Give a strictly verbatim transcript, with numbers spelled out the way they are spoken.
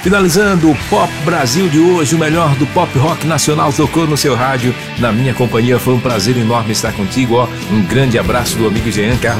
Finalizando o Pop Brasil de hoje, o melhor do pop rock nacional tocou no seu rádio. Na minha companhia foi um prazer enorme estar contigo, ó. Um grande abraço do amigo Jean Carlos